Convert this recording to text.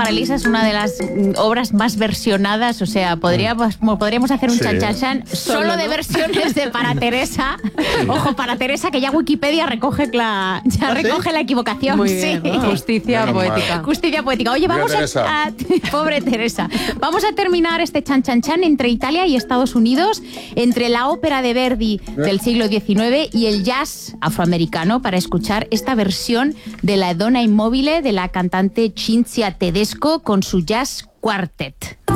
Paralisa es una de las obras más versionadas, o sea, podríamos hacer un chan solo de versiones de Para Teresa. Ojo, Para Teresa, que ya Wikipedia recoge la equivocación. Muy bien. Sí. Justicia poética. Justicia poética. Oye, vamos a pobre Teresa. Vamos a terminar este chan entre Italia y Estados Unidos, entre la ópera de Verdi del siglo XIX y el jazz afroamericano, para escuchar esta versión de La Donna Immobile de la cantante Cinzia Tedesco con su Jazz Quartet.